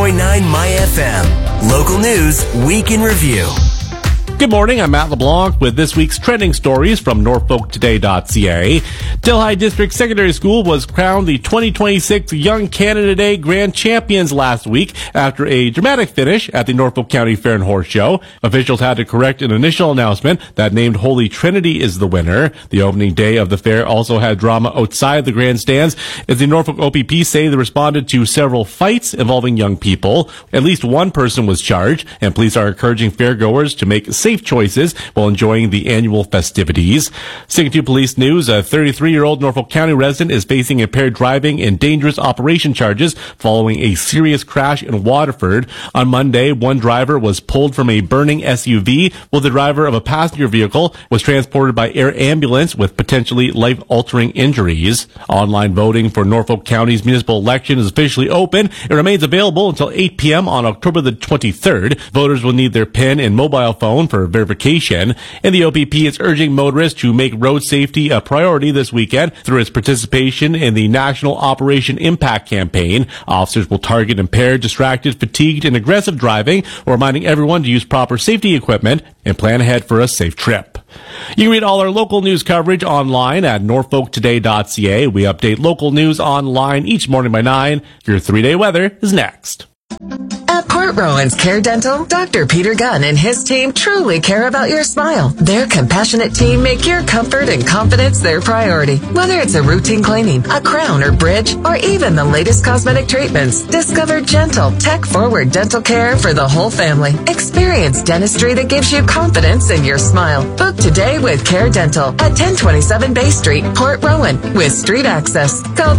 My FM. Local news, week in review. Good morning, I'm Matt LeBlanc with this week's trending stories from NorfolkToday.ca. Delhi District Secondary School was crowned the 2026 Young Canada Day Grand Champions last week after a dramatic finish at the Norfolk County Fair and Horse Show. Officials had to correct an initial announcement that named Holy Trinity as the winner. The opening day of the fair also had drama outside the grandstands, as the Norfolk OPP say they responded to several fights involving young people. At least one person was charged, and police are encouraging fairgoers to make safe choices while enjoying the annual festivities. Sticking to police news, a 33-year-old Norfolk County resident is facing impaired driving and dangerous operation charges following a serious crash in Waterford. On Monday, one driver was pulled from a burning SUV, while the driver of a passenger vehicle was transported by air ambulance with potentially life-altering injuries. Online voting for Norfolk County's municipal election is officially open. It remains available until 8 p.m. on October the 23rd. Voters will need their PIN and mobile phone for verification, and the OPP is urging motorists to make road safety a priority this weekend through its participation in the National Operation Impact campaign. Officers will target impaired, distracted, fatigued, and aggressive driving, reminding everyone to use proper safety equipment and plan ahead for a safe trip. You can read all our local news coverage online at NorfolkToday.ca. We update local news online each morning by 9. Your 3-day weather is next. At Port Rowan's Care Dental, Dr. Peter Gunn and his team truly care about your smile. Their compassionate team make your comfort and confidence their priority. Whether it's a routine cleaning, a crown or bridge, or even the latest cosmetic treatments, discover gentle, tech-forward dental care for the whole family. Experience dentistry that gives you confidence in your smile. Book today with Care Dental at 1027 Bay Street, Port Rowan, with street access. Call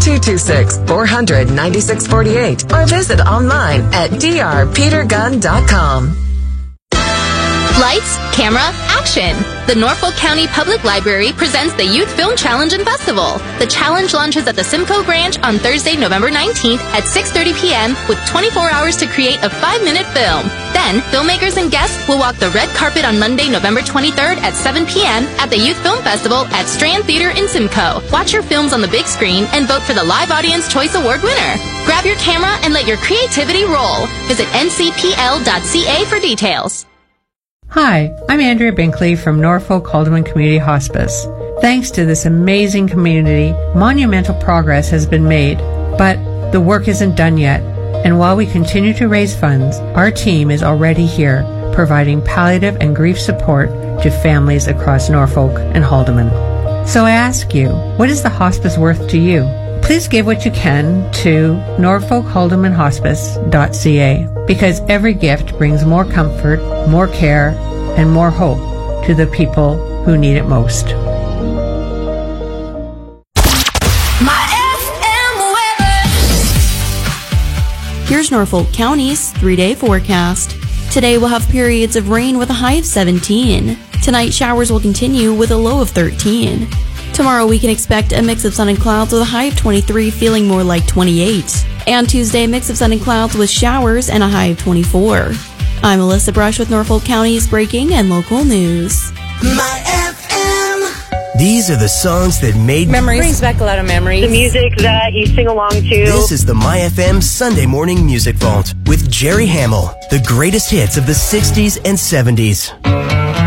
226-400-9648 or visit online at drpetergunn.com. Lights, camera, action! The Norfolk County Public Library presents the Youth Film Challenge and Festival. The challenge launches at the Simcoe Grange on Thursday, November 19th at 6:30 p.m. with 24 hours to create a 5-minute film. Then, filmmakers and guests will walk the red carpet on Monday, November 23rd at 7 p.m. at the Youth Film Festival at Strand Theater in Simcoe. Watch your films on the big screen and vote for the Live Audience Choice Award winner. Grab your camera and let your creativity roll. Visit ncpl.ca for details. Hi, I'm Andrea Binkley from Norfolk Haldeman Community Hospice. Thanks to this amazing community, monumental progress has been made, but the work isn't done yet. And while we continue to raise funds, our team is already here, providing palliative and grief support to families across Norfolk and Haldeman. So I ask you, what is the hospice worth to you? Please give what you can to NorfolkHaldemanHospice.ca, because every gift brings more comfort, more care, and more hope to the people who need it most. Here's Norfolk County's 3-day forecast. Today we'll have periods of rain with a high of 17. Tonight showers will continue with a low of 13. Tomorrow we can expect a mix of sun and clouds with a high of 23, feeling more like 28. And Tuesday, a mix of sun and clouds with showers and a high of 24. I'm Alyssa Brush with Norfolk County's breaking and local news. My FM. These are the songs that made memories. Brings back a lot of memories. The music that you sing along to. This is the My FM Sunday Morning Music Vault with Jerry Hamill. The greatest hits of the 60s and 70s.